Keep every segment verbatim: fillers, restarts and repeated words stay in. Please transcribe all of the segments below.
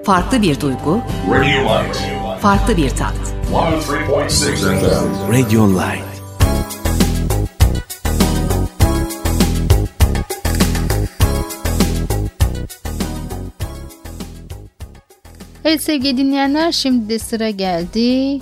Farklı bir duygu, Radio Light. farklı bir tat. yüz üç nokta altı F M. Radio Light. Evet sevgili dinleyenler, şimdi de sıra geldi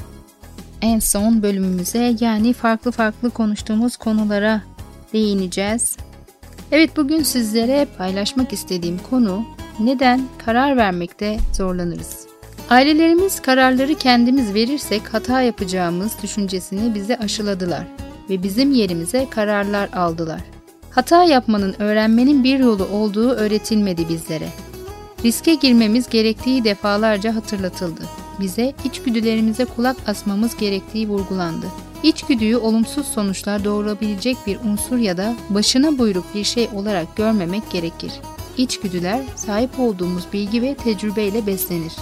en son bölümümüze, yani farklı farklı konuştuğumuz konulara değineceğiz. Evet, bugün sizlere paylaşmak istediğim konu neden karar vermekte zorlanırız. Ailelerimiz kararları kendimiz verirsek hata yapacağımız düşüncesini bize aşıladılar ve bizim yerimize kararlar aldılar. Hata yapmanın öğrenmenin bir yolu olduğu öğretilmedi bizlere. Riske girmemiz gerektiği defalarca hatırlatıldı. Bize içgüdülerimize kulak asmamız gerektiği vurgulandı. İçgüdüyü olumsuz sonuçlar doğurabilecek bir unsur ya da başına buyruk bir şey olarak görmemek gerekir. İçgüdüler sahip olduğumuz bilgi ve tecrübeyle beslenir.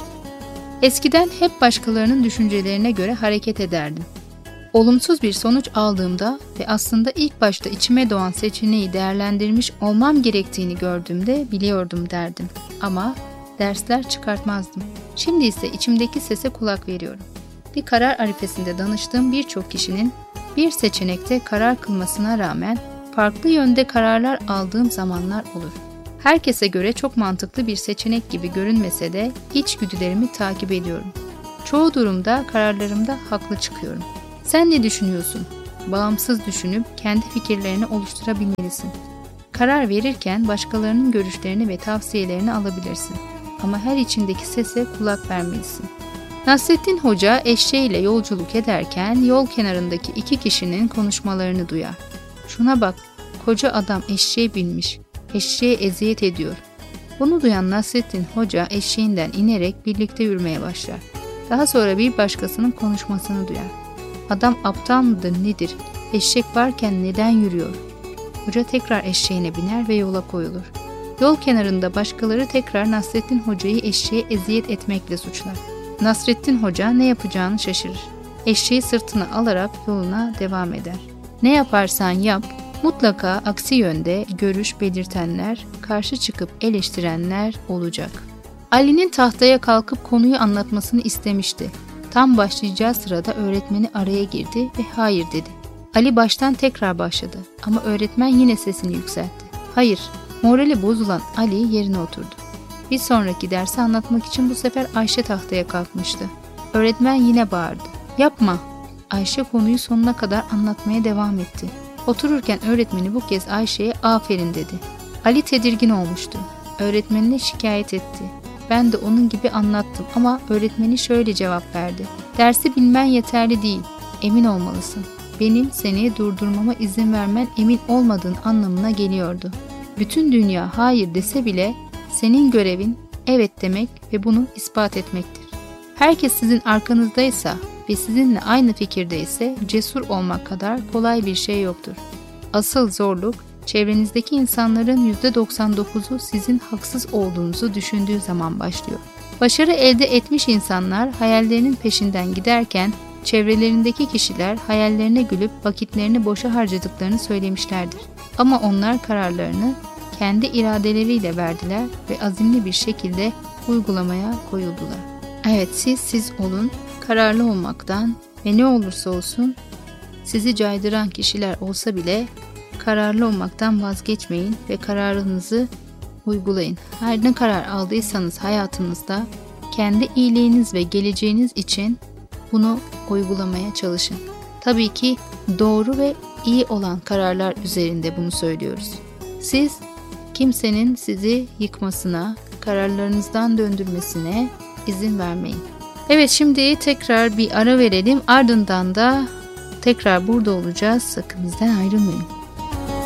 Eskiden hep başkalarının düşüncelerine göre hareket ederdim. Olumsuz bir sonuç aldığımda ve aslında ilk başta içime doğan seçeneği değerlendirmiş olmam gerektiğini gördüğümde biliyordum derdim. Ama dersler çıkartmazdım. Şimdi ise içimdeki sese kulak veriyorum. Bir karar arifesinde danıştığım birçok kişinin bir seçenekte karar kılmasına rağmen farklı yönde kararlar aldığım zamanlar olur. Herkese göre çok mantıklı bir seçenek gibi görünmese de içgüdülerimi takip ediyorum. Çoğu durumda kararlarımda haklı çıkıyorum. Sen ne düşünüyorsun? Bağımsız düşünüp kendi fikirlerini oluşturabilmelisin. Karar verirken başkalarının görüşlerini ve tavsiyelerini alabilirsin. Ama her içindeki sese kulak vermelisin. Nasrettin Hoca eşeğiyle yolculuk ederken yol kenarındaki iki kişinin konuşmalarını duyar. Şuna bak, koca adam eşeğe binmiş, eşeğe eziyet ediyor. Bunu duyan Nasrettin Hoca eşeğinden inerek birlikte yürümeye başlar. Daha sonra bir başkasının konuşmasını duyar. Adam aptal mıdır nedir? Eşek varken neden yürüyor? Hoca tekrar eşeğine biner ve yola koyulur. Yol kenarında başkaları tekrar Nasrettin Hoca'yı eşeğe eziyet etmekle suçlar. Nasrettin Hoca ne yapacağını şaşırır. Eşeği sırtına alarak yoluna devam eder. Ne yaparsan yap, mutlaka aksi yönde görüş belirtenler, karşı çıkıp eleştirenler olacak. Ali'nin tahtaya kalkıp konuyu anlatmasını istemişti. Tam başlayacağı sırada öğretmeni araya girdi ve hayır dedi. Ali baştan tekrar başladı ama öğretmen yine sesini yükseltti. Hayır, morali bozulan Ali yerine oturdu. Bir sonraki dersi anlatmak için bu sefer Ayşe tahtaya kalkmıştı. Öğretmen yine bağırdı. Yapma! Ayşe konuyu sonuna kadar anlatmaya devam etti. Otururken öğretmeni bu kez Ayşe'ye aferin dedi. Ali tedirgin olmuştu. Öğretmenine şikayet etti. Ben de onun gibi anlattım ama öğretmeni şöyle cevap verdi. Dersi bilmen yeterli değil, emin olmalısın. Benim seni durdurmama izin vermen emin olmadığın anlamına geliyordu. Bütün dünya hayır dese bile senin görevin evet demek ve bunu ispat etmektir. Herkes sizin arkanızdaysa ve sizinle aynı fikirdeyse cesur olmak kadar kolay bir şey yoktur. Asıl zorluk çevrenizdeki insanların yüzde doksan dokuzu sizin haksız olduğunuzu düşündüğü zaman başlıyor. Başarı elde etmiş insanlar hayallerinin peşinden giderken çevrelerindeki kişiler hayallerine gülüp vakitlerini boşa harcadıklarını söylemişlerdir. Ama onlar kararlarını kendi iradeleriyle verdiler ve azimli bir şekilde uygulamaya koyuldular. Evet, siz siz olun, kararlı olmaktan ve ne olursa olsun sizi caydıran kişiler olsa bile kararlı olmaktan vazgeçmeyin ve kararınızı uygulayın. Her ne karar aldıysanız hayatınızda kendi iyiliğiniz ve geleceğiniz için bunu uygulamaya çalışın. Tabii ki doğru ve iyi olan kararlar üzerinde bunu söylüyoruz. Siz kimsenin sizi yıkmasına, kararlarınızdan döndürmesine izin vermeyin. Evet, şimdi tekrar bir ara verelim. Ardından da tekrar burada olacağız. Sakın bizden ayrılmayın.